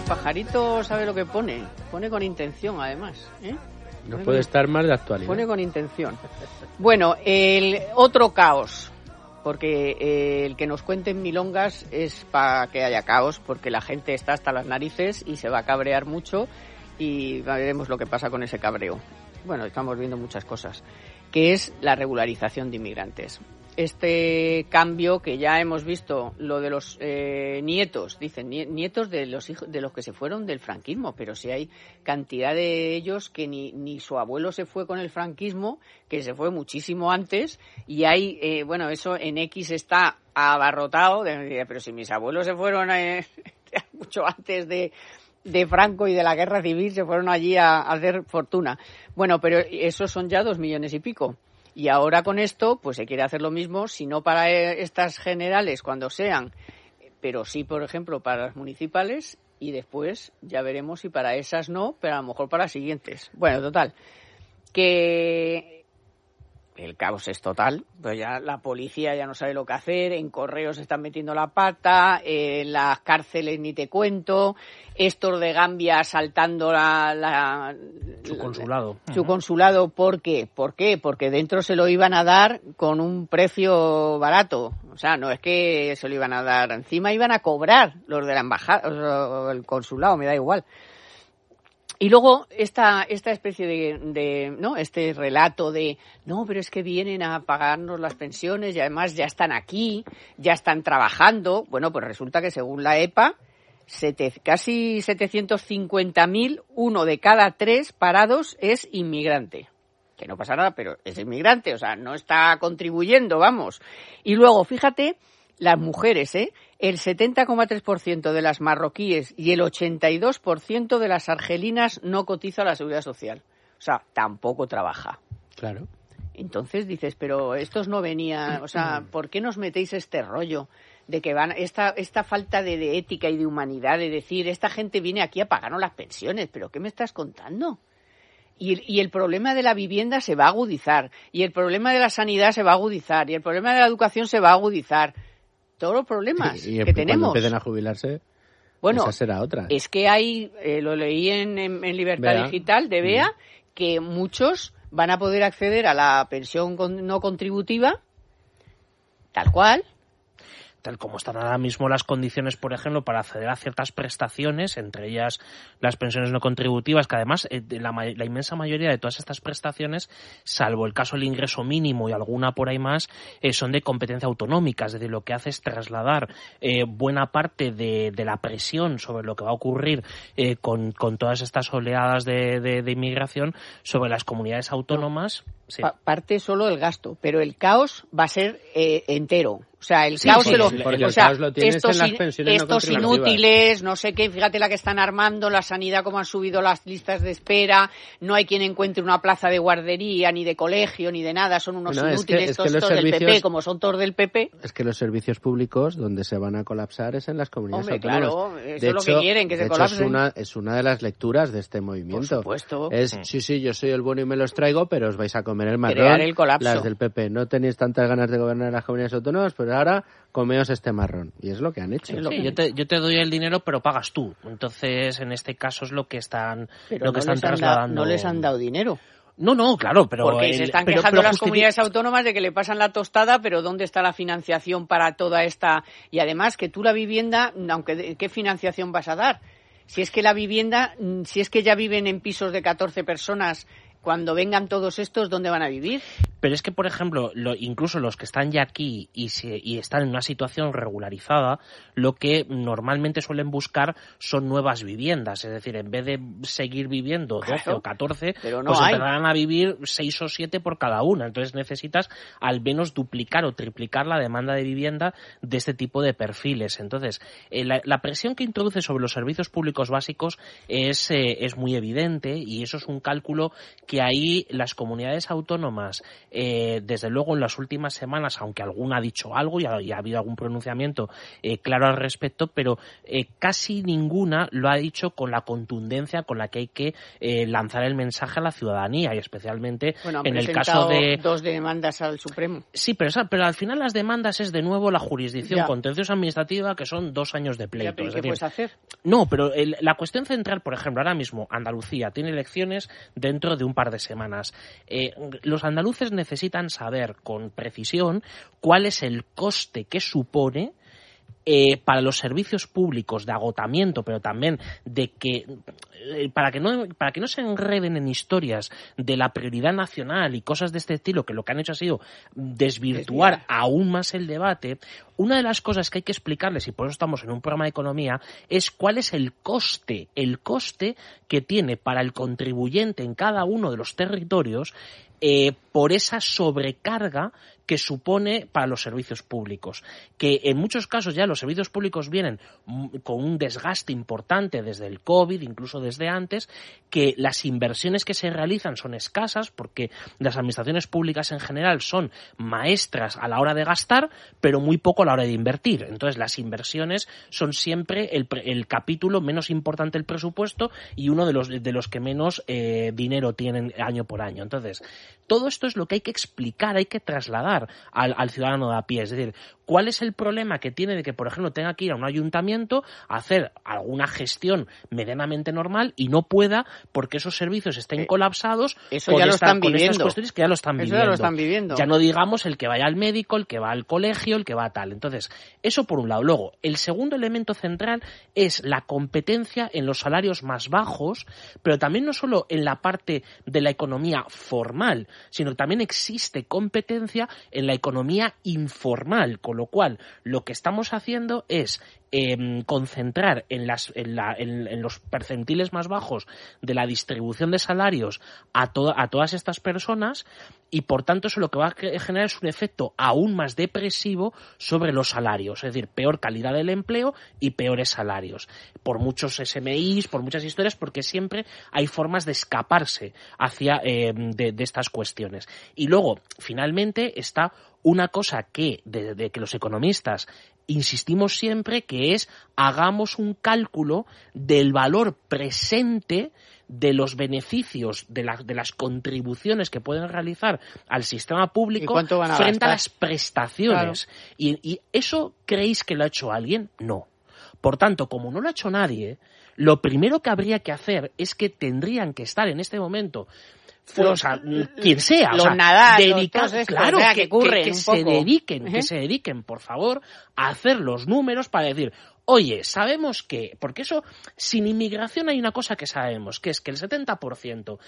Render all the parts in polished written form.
pajarito sabe lo que pone. Pone con intención, además. No puede estar más de actualidad. Pone con intención. Bueno, el otro caos. Porque el que nos cuenten milongas es para que haya caos, porque la gente está hasta las narices y se va a cabrear mucho y veremos lo que pasa con ese cabreo. Bueno, estamos viendo muchas cosas, que es la regularización de inmigrantes. Este cambio que ya hemos visto, lo de los nietos, dicen nietos de los hijos de los que se fueron del franquismo, pero si hay cantidad de ellos que ni su abuelo se fue con el franquismo, que se fue muchísimo antes, y hay, bueno, eso en X está abarrotado, pero si mis abuelos se fueron mucho antes de Franco y de la guerra civil, se fueron allí a hacer fortuna. Bueno, pero esos son ya 2 millones y pico. Y ahora con esto, pues se quiere hacer lo mismo, si no para estas generales cuando sean, pero sí, por ejemplo, para las municipales, y después ya veremos si para esas no, pero a lo mejor para las siguientes. Bueno, total, que el caos es total, pues ya la policía ya no sabe lo que hacer, en correos se están metiendo la pata, en las cárceles ni te cuento, estos de Gambia asaltando su consulado. Su consulado, ¿por qué? ¿Por qué? Porque dentro se lo iban a dar con un precio barato, o sea, no es que se lo iban a dar, encima iban a cobrar los de la embajada, o el consulado, me da igual. Y luego esta especie de ¿no? Este relato de no, pero es que vienen a pagarnos las pensiones y además ya están aquí, ya están trabajando. Bueno, pues resulta que según la EPA, casi 750.000, 1 de cada 3 parados es inmigrante. Que no pasa nada, pero es inmigrante, o sea, no está contribuyendo, vamos. Y luego, fíjate, las mujeres, el 70,3% de las marroquíes y el 82% de las argelinas no cotiza a la Seguridad Social. O sea, tampoco trabaja. Claro. Entonces dices, pero estos no venían, o sea, ¿por qué nos metéis este rollo de que van esta falta de ética y de humanidad de decir, esta gente viene aquí a pagarnos las pensiones, pero ¿qué me estás contando? Y el problema de la vivienda se va a agudizar, y el problema de la sanidad se va a agudizar, y el problema de la educación se va a agudizar. Todos los problemas que tenemos. Cuando empiecen a jubilarse, bueno, esa será otra. Es que hay, lo leí en Libertad Bea. Digital de Bea, que muchos van a poder acceder a la pensión no contributiva, tal cual. Tal como están ahora mismo las condiciones, por ejemplo, para acceder a ciertas prestaciones, entre ellas las pensiones no contributivas, que además la inmensa mayoría de todas estas prestaciones, salvo el caso del ingreso mínimo y alguna por ahí más, son de competencia autonómica, es decir, lo que hace es trasladar buena parte de la presión sobre lo que va a ocurrir con todas estas oleadas de inmigración sobre las comunidades autónomas. Sí. Parte solo el gasto, pero el caos va a ser entero. O sea, el caos se lo... o sea, estos inútiles, no sé qué, fíjate la que están armando, la sanidad, cómo han subido las listas de espera, no hay quien encuentre una plaza de guardería, ni de colegio, ni de nada, son unos inútiles, todos del PP, como son todos del PP. Es que los servicios públicos, donde se van a colapsar, es en las comunidades autónomas. Claro, eso es lo que quieren, que se colapsen. Es una de las lecturas de este movimiento. Por supuesto. Sí, yo soy el bueno y me los traigo, pero os vais a comer el marrón. Crear el colapso. Las del PP. No tenéis tantas ganas de gobernar las comunidades autónomas, pero ahora comeos este marrón. Y es lo que han hecho. Sí, yo te doy el dinero, pero pagas tú. Entonces, en este caso es lo que están, trasladando. No les han dado dinero. No, claro, pero... Porque se están quejando las comunidades autónomas de que le pasan la tostada, pero ¿dónde está la financiación para toda esta...? Y además que tú la vivienda, aunque ¿qué financiación vas a dar? Si es que la vivienda, si es que ya viven en pisos de 14 personas... Cuando vengan todos estos, ¿dónde van a vivir? Pero es que, por ejemplo, incluso los que están ya aquí y están en una situación regularizada, lo que normalmente suelen buscar son nuevas viviendas. Es decir, en vez de seguir viviendo 12 o 14, pues empezarán a vivir 6 o 7 por cada una. Entonces necesitas al menos duplicar o triplicar la demanda de vivienda de este tipo de perfiles. Entonces, la presión que introduce sobre los servicios públicos básicos es muy evidente, y eso es un cálculo que ahí las comunidades autónomas desde luego en las últimas semanas, aunque alguna ha dicho algo y ha habido algún pronunciamiento claro al respecto, pero casi ninguna lo ha dicho con la contundencia con la que hay que lanzar el mensaje a la ciudadanía, y especialmente en el caso de 2 demandas al Supremo. Sí, pero al final las demandas es de nuevo la jurisdicción contenciosa administrativa, que son 2 años de pleito. ¿Qué puedes hacer? No, pero la cuestión central, por ejemplo, ahora mismo Andalucía tiene elecciones dentro de un par de semanas. Los andaluces necesitan saber con precisión cuál es el coste que supone para los servicios públicos de agotamiento, pero también de que para que no se enreden en historias de la prioridad nacional y cosas de este estilo, que lo que han hecho ha sido desvirtuar aún más el debate. Una de las cosas que hay que explicarles, y por eso estamos en un programa de economía, es cuál es el coste que tiene para el contribuyente en cada uno de los territorios por esa sobrecarga que supone para los servicios públicos, que en muchos casos ya los servicios públicos vienen con un desgaste importante desde el COVID, incluso desde antes, que las inversiones que se realizan son escasas porque las administraciones públicas en general son maestras a la hora de gastar, pero muy poco a la hora de invertir. Entonces las inversiones son siempre el capítulo menos importante del presupuesto y uno de los que menos dinero tienen año por año. Entonces, todo esto es lo que hay que explicar, hay que trasladar al ciudadano de a pie. Es decir, ¿cuál es el problema que tiene de que, por ejemplo, tenga que ir a un ayuntamiento a hacer alguna gestión medianamente normal y no pueda porque esos servicios estén colapsados? Eso ya lo están viviendo. Estas cuestiones que ya lo están viviendo. Eso ya lo están viviendo. Ya no digamos el que vaya al médico, el que va al colegio, el que va a tal. Entonces, eso por un lado. Luego, el segundo elemento central es la competencia en los salarios más bajos, pero también no solo en la parte de la economía formal, sino que también existe competencia en la economía informal, con lo cual lo que estamos haciendo es concentrar en los percentiles más bajos de la distribución de salarios a todas estas personas, y por tanto eso lo que va a generar es un efecto aún más depresivo sobre los salarios, es decir, peor calidad del empleo y peores salarios, por muchos SMIs, por muchas historias, porque siempre hay formas de escaparse hacia de estas cuestiones. Y luego, finalmente, está una cosa que los economistas insistimos siempre, que es hagamos un cálculo del valor presente de los beneficios de las contribuciones que pueden realizar al sistema público frente a las prestaciones. Claro. ¿Y eso creéis que lo ha hecho alguien? No. Por tanto, como no lo ha hecho nadie, lo primero que habría que hacer es que tendrían que estar en este momento quien sea, dedicados, claro, que se dediquen, por favor, a hacer los números para decir, oye, sabemos que, porque eso, sin inmigración hay una cosa que sabemos, que es que el 70%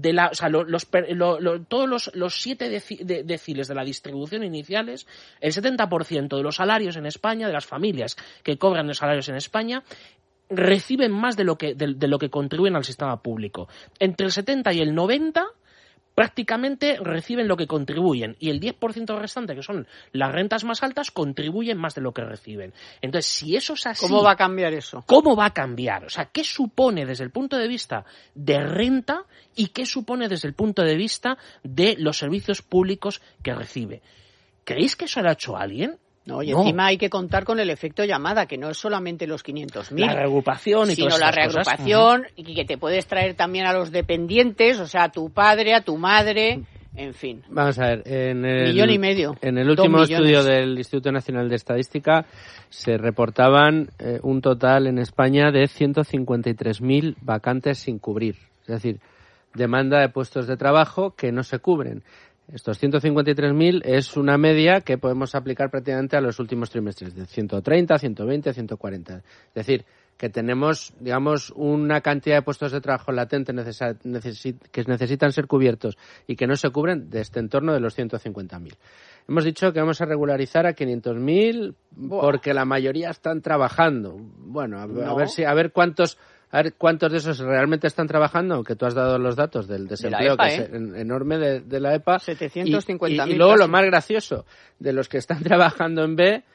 de todos los 7 deciles de la distribución iniciales, el 70% de los salarios en España, de las familias que cobran los salarios en España, reciben más de lo que contribuyen al sistema público. Entre el 70 y el 90 prácticamente reciben lo que contribuyen, y el 10% restante, que son las rentas más altas, contribuyen más de lo que reciben. Entonces, si eso es así... ¿Cómo va a cambiar eso? ¿Cómo va a cambiar? O sea, ¿qué supone desde el punto de vista de renta y qué supone desde el punto de vista de los servicios públicos que recibe? ¿Creéis que eso lo ha hecho alguien? No, y encima hay que contar con el efecto llamada, que no es solamente los 500.000. La reagrupación y sino todas la estas reagrupación, cosas. Y que te puedes traer también a los dependientes, o sea, a tu padre, a tu madre, en fin. Vamos a ver, en el 1,5 millones. En el último estudio del Instituto Nacional de Estadística se reportaban un total en España de 153.000 vacantes sin cubrir. Es decir, demanda de puestos de trabajo que no se cubren. Estos 153.000 es una media que podemos aplicar prácticamente a los últimos trimestres, de 130, 120, 140. Es decir, que tenemos, digamos, una cantidad de puestos de trabajo latentes que necesitan ser cubiertos y que no se cubren de este entorno de los 150.000. Hemos dicho que vamos a regularizar a 500.000 porque la mayoría están trabajando. Bueno, a ver cuántos de esos realmente están trabajando, aunque tú has dado los datos del desempleo, EPA, que es enorme de la EPA. 750.000. Y luego lo más gracioso, de los que están trabajando en B,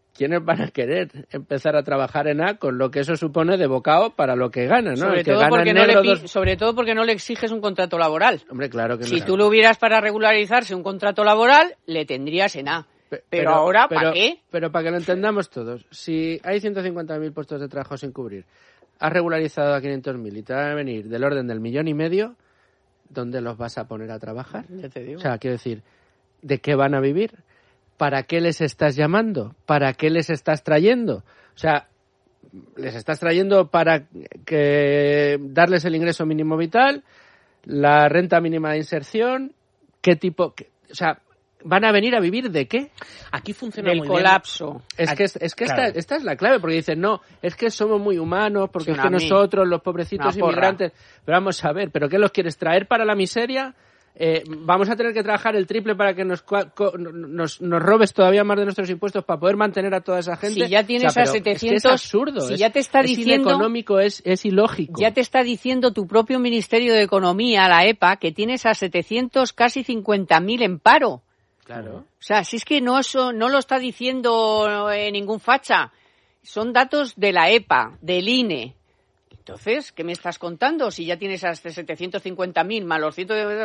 ¿quiénes van a querer empezar a trabajar en A con lo que eso supone de bocado para lo que ganan, ¿no? Sobre todo porque no le exiges un contrato laboral. Hombre, claro que no. Si tú lo hubieras para regularizarse un contrato laboral, le tendrías en A. Pero ahora, ¿para qué? Pero para que lo entendamos todos, si hay 150.000 puestos de trabajo sin cubrir, has regularizado a 500.000 y te van a venir del orden del 1,5 millones, ¿dónde los vas a poner a trabajar? Ya te digo. O sea, quiero decir, ¿de qué van a vivir? ¿Para qué les estás llamando? ¿Para qué les estás trayendo? O sea, ¿les estás trayendo para darles el ingreso mínimo vital, la renta mínima de inserción? ¿Qué tipo? O sea, ¿van a venir a vivir de qué? Aquí funciona del muy colapso. Bien. Es que claro. esta es la clave, porque dicen, no, es que somos muy humanos, porque es que nosotros, los pobrecitos inmigrantes... Pero vamos a ver, ¿pero qué los quieres traer para la miseria? Vamos a tener que trabajar el triple para que nos robes todavía más de nuestros impuestos para poder mantener a toda esa gente. Si ya tienes a 700... Es absurdo. Si ya te está diciendo... Es ineconómico, es ilógico. Ya te está diciendo tu propio Ministerio de Economía, la EPA, que tienes a 700, casi 50.000 en paro. Claro. O sea, si es que no lo está diciendo ningún facha. Son datos de la EPA, del INE. Entonces, ¿qué me estás contando? Si ya tienes hasta 750.000 más los 100...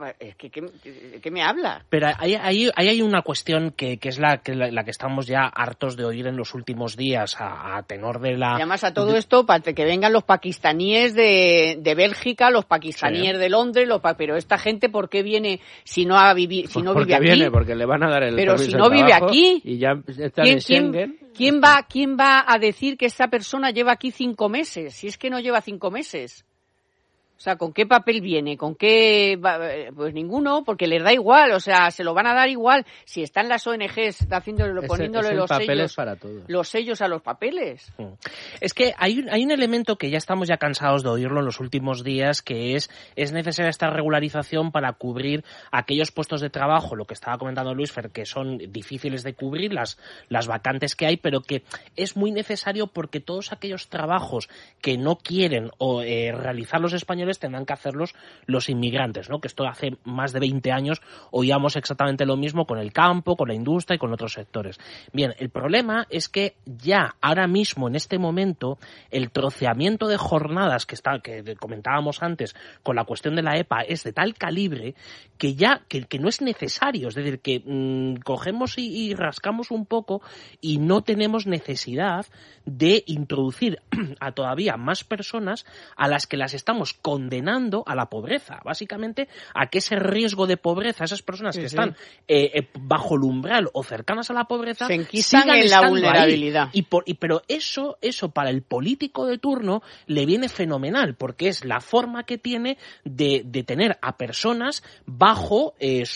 ¿Qué me habla? Pero ahí hay una cuestión que es la que estamos ya hartos de oír en los últimos días a tenor de la... Y además a todo esto para que vengan los pakistaníes de Bélgica, los pakistaníes de Londres, pero esta gente, ¿por qué viene si no vive aquí? Viene, porque le van a dar el pero permiso si no vive aquí, y ya está en Schengen. ¿Quién va a decir que esta persona lleva aquí 5 meses? Si es que no lleva 5 meses. O sea, ¿con qué papel viene? ¿Con qué? Pues ninguno, porque les da igual, o sea, se lo van a dar igual. Si están las ONGs poniéndole los sellos a los papeles. Es que hay un elemento que ya estamos quansados de oírlo en los últimos días, que es necesaria esta regularización para cubrir aquellos puestos de trabajo, lo que estaba comentando Luis Fer, que son difíciles de cubrir, las vacantes que hay, pero que es muy necesario porque todos aquellos trabajos que no quieren realizar los españoles tendrán que hacerlos los inmigrantes, ¿no? Que esto hace más de 20 años oíamos exactamente lo mismo con el campo, con la industria y con otros sectores. Bien, el problema es que ya ahora mismo, en este momento, el troceamiento de jornadas que comentábamos antes con la cuestión de la EPA es de tal calibre que ya que no es necesario, es decir, que cogemos y rascamos un poco y no tenemos necesidad de introducir a todavía más personas a las que las estamos condenando a la pobreza, básicamente a que ese riesgo de pobreza, esas personas que están bajo el umbral o cercanas a la pobreza, se enquistan en la vulnerabilidad. Pero eso para el político de turno le viene fenomenal, porque es la forma que tiene de tener a personas bajo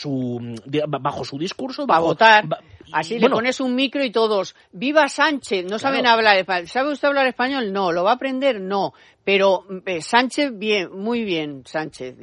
su discurso, para votar. Así le pones un micro y todos, ¡viva Sánchez! No saben hablar español. ¿Sabe usted hablar español? No. ¿Lo va a aprender? No. Pero Sánchez, bien, muy bien, Sánchez.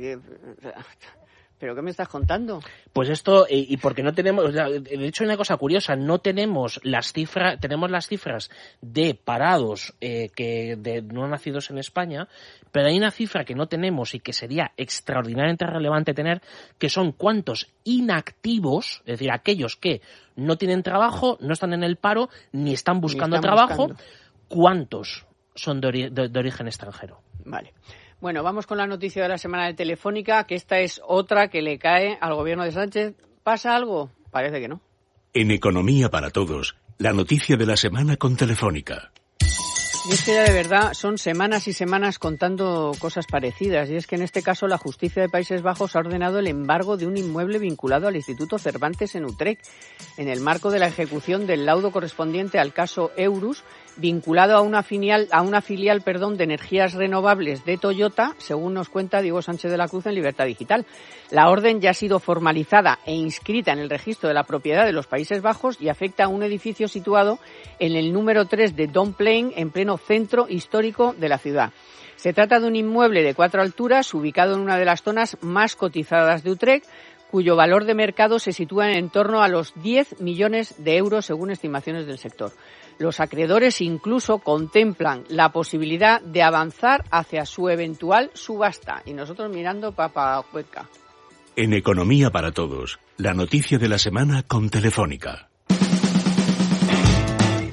¿Pero qué me estás contando? Pues esto, y porque no tenemos, de hecho hay una cosa curiosa, no tenemos tenemos las cifras de parados de no nacidos en España, pero hay una cifra que no tenemos y que sería extraordinariamente relevante tener, que son cuántos inactivos, es decir, aquellos que no tienen trabajo, no están en el paro, ni están buscando trabajo, cuántos son de origen extranjero. Vale. Bueno, vamos con la noticia de la semana de Telefónica, que esta es otra que le cae al gobierno de Sánchez. ¿Pasa algo? Parece que no. En Economía para Todos, la noticia de la semana con Telefónica. Y es que ya de verdad son semanas y semanas contando cosas parecidas, y es que en este caso la justicia de Países Bajos ha ordenado el embargo de un inmueble vinculado al Instituto Cervantes en Utrecht, en el marco de la ejecución del laudo correspondiente al caso Eurus, vinculado a una filial de energías renovables de Toyota, según nos cuenta Diego Sánchez de la Cruz en Libertad Digital. La orden ya ha sido formalizada e inscrita en el registro de la propiedad de los Países Bajos y afecta a un edificio situado en el número 3 de Domplein, en pleno centro histórico de la ciudad. Se trata de un inmueble de 4 alturas, ubicado en una de las zonas más cotizadas de Utrecht, cuyo valor de mercado se sitúa en torno a los 10 millones de euros, según estimaciones del sector. Los acreedores incluso contemplan la posibilidad de avanzar hacia su eventual subasta. Y nosotros mirando para Cuenca. En Economía para Todos, la noticia de la semana con Telefónica.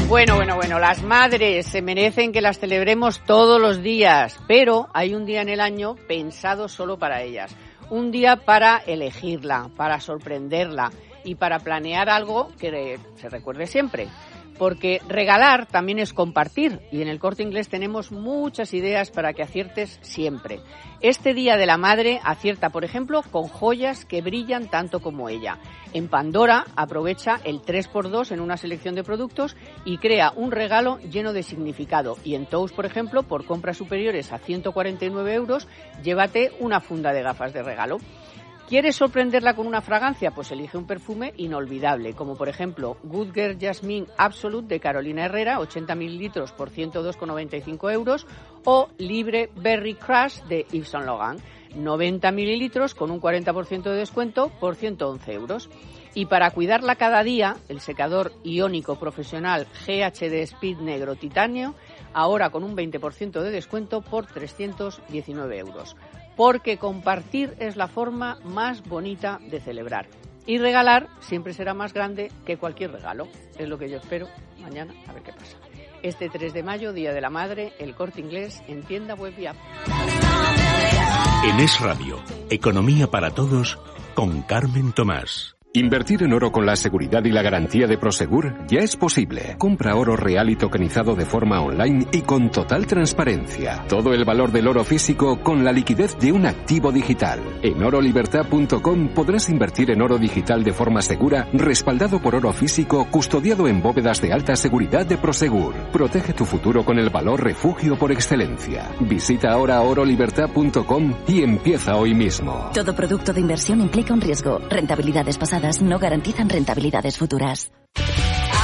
Bueno, las madres se merecen que las celebremos todos los días, pero hay un día en el año pensado solo para ellas. Un día para elegirla, para sorprenderla y para planear algo que se recuerde siempre. Porque regalar también es compartir y en el Corte Inglés tenemos muchas ideas para que aciertes siempre. Este Día de la Madre acierta, por ejemplo, con joyas que brillan tanto como ella. En Pandora aprovecha el 3x2 en una selección de productos y crea un regalo lleno de significado. Y en Tous, por ejemplo, por compras superiores a 149 euros, llévate una funda de gafas de regalo. ¿Quieres sorprenderla con una fragancia? Pues elige un perfume inolvidable, como por ejemplo Good Girl Jasmine Absolute de Carolina Herrera, 80 mililitros por 102,95 euros, o Libre Berry Crush de Yves Saint Laurent, 90 mililitros con un 40% de descuento por 111 euros. Y para cuidarla cada día, el secador iónico profesional GHD Speed Negro Titanio, ahora con un 20% de descuento por 319 euros. Porque compartir es la forma más bonita de celebrar. Y regalar siempre será más grande que cualquier regalo. Es lo que yo espero mañana, a ver qué pasa. Este 3 de mayo, Día de la Madre, el Corte Inglés en tienda web y app. En Es Radio, Economía para Todos, con Carmen Tomás. Invertir en oro con la seguridad y la garantía de Prosegur ya es posible. Compra oro real y tokenizado de forma online y con total transparencia. Todo el valor del oro físico con la liquidez de un activo digital. En orolibertad.com podrás invertir en oro digital de forma segura, respaldado por oro físico, custodiado en bóvedas de alta seguridad de Prosegur. Protege tu futuro con el valor refugio por excelencia. Visita ahora orolibertad.com y empieza hoy mismo. Todo producto de inversión implica un riesgo. Rentabilidades pasadas no garantizan rentabilidades futuras.